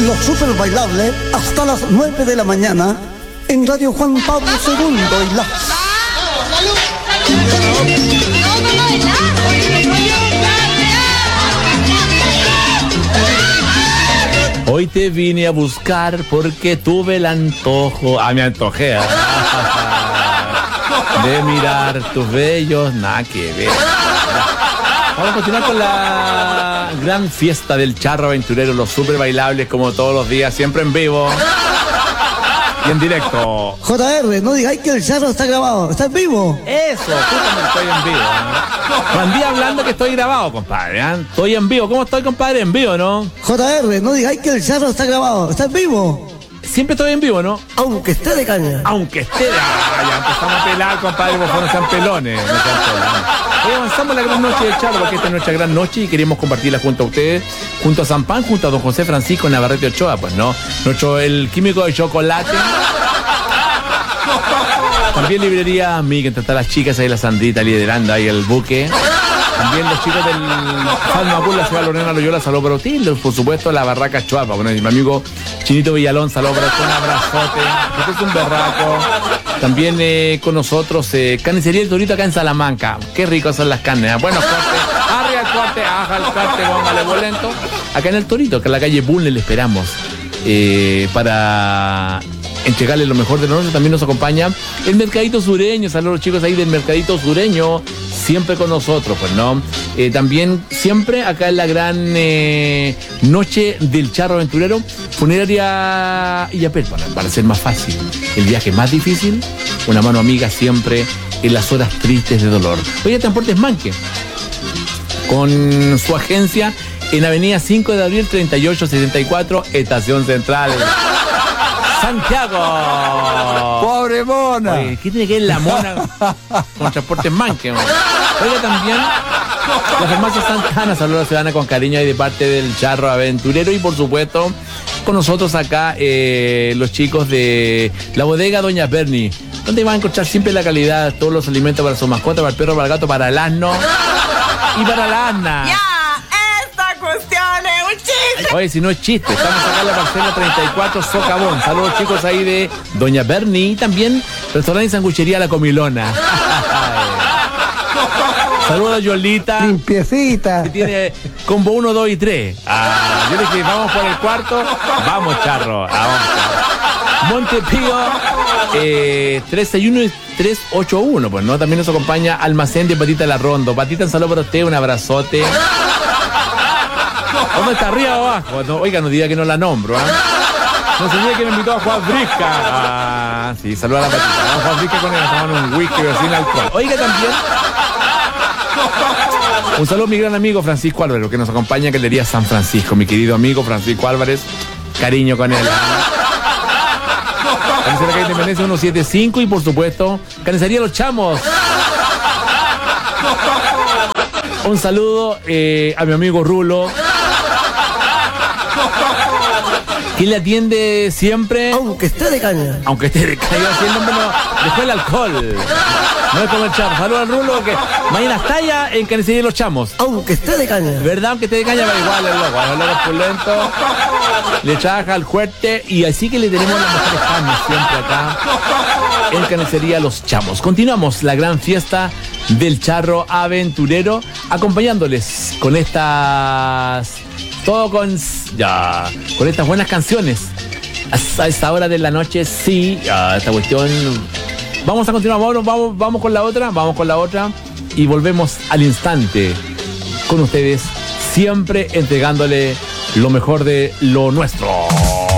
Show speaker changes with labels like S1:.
S1: Lo Super Bailable hasta las 9 de la mañana en Radio Juan Pablo II y la...
S2: Hoy te vine a buscar porque tuve el antojo. Me antojé de mirar tus bellos. Nada que ver. Vamos a continuar con la gran fiesta del charro aventurero, los super bailables como todos los días, siempre en vivo y en directo.
S1: JR, no digáis que el charro está grabado, está en vivo.
S2: Eso, justamente estoy en vivo, ¿no? Juan Díaz hablando que estoy grabado, compadre, ¿eh? Estoy en vivo. ¿Cómo estoy, compadre? En vivo, ¿no?
S1: JR, no digáis que el charro está grabado, está en vivo.
S2: Siempre estoy en vivo, ¿no?
S1: Aunque esté de caña.
S2: Aunque esté de... ya empezamos a pelar, compadre, por favor, no sean pelones. No sean pelones. Hoy avanzamos la gran noche del charro, porque esta es nuestra gran noche y queremos compartirla junto a ustedes, junto a San Pan, junto a don José Francisco Navarrete Ochoa, pues, ¿no? El químico de chocolate. También librería Miguel, entre las chicas ahí, la Sandrita liderando ahí el buque. También los chicos del Falmacul, la ciudad Lorena Loyola, saludos para usted. Por supuesto, la Barraca Chuapa. Bueno, mi amigo Chinito Villalón, saludos para usted, un abrazote. Este es un berraco. También con nosotros, Carnicería El Torito acá en Salamanca. Qué ricos son las carnes. Buenos cortes, arriba el corte, aja el corte, póngale bolento. Acá en El Torito, que en la calle Bunle le esperamos. Para entregarle lo mejor de nosotros. También nos acompaña el Mercadito Sureño. Saludos a los chicos ahí del Mercadito Sureño, siempre con nosotros, pues, ¿no? También siempre acá en la gran noche del charro aventurero, funeraria Illapel, para ser más fácil el viaje más difícil, una mano amiga siempre en las horas tristes de dolor. Oye, Transportes Manque, con su agencia en Avenida 5 de Abril 3874, Estación Central, Santiago.
S1: ¡Pobre mona!
S2: Oye, ¿qué tiene que ver la mona con Transportes Manque? Oiga, también la farmacia Santana, saludos a la ciudadana con cariño ahí de parte del charro aventurero. Y por supuesto, con nosotros acá los chicos de la bodega Doña Berni, donde van a encontrar siempre la calidad, todos los alimentos para su mascota, para el perro, para el gato, para el asno y para la asna.
S3: Cuestión es un chiste.
S2: Oye, si no es chiste, estamos acá en la parcela 34 Socavón. Saludos chicos ahí de Doña Berni y también restaurante y sanguchería La Comilona. Saludos a Yolita,
S1: limpiecita,
S2: que tiene combo 1, 2 y 3. Yo le dije, vamos por el cuarto. Vamos, charro, vamos, charro. Montepío 361 y 381, pues, ¿no? También nos acompaña Almacén de Patita La Rondo. Patita, un saludo para usted, un abrazote. ¿Dónde está, arriba o abajo? No, oiga, no diga que no la nombro, ¿eh? No se diga que me invitó a Juan Brisca. Sí, saluda a la Patita. Vamos a Juan Brisca con él, tomando un whisky pero sin alcohol. Oiga, también un saludo a mi gran amigo Francisco Álvarez, que nos acompaña en Galería San Francisco. Mi querido amigo Francisco Álvarez, cariño con él. Carnicería Calle Independencia 175 y por supuesto, Carnicería Los Chamos. Un saludo a mi amigo Rulo, que le atiende siempre.
S1: Aunque esté de caña.
S2: Aunque esté de caña, haciéndolo después el alcohol. No es como el chamo. Saludos al Rulo, que mañana está allá en Carnicería Los Chamos.
S1: Aunque esté de caña.
S2: ¿Verdad? Aunque esté de caña, va igual el loco es pulento. Le trabaja al fuerte y así que le tenemos las mejores carnes siempre acá en Carnicería Los Chamos. Continuamos la gran fiesta del charro aventurero, acompañándoles con estas... Todo con estas buenas canciones. A esta hora de la noche, sí, esta cuestión. Vamos a continuar, vamos con la otra y volvemos al instante con ustedes, siempre entregándole lo mejor de lo nuestro.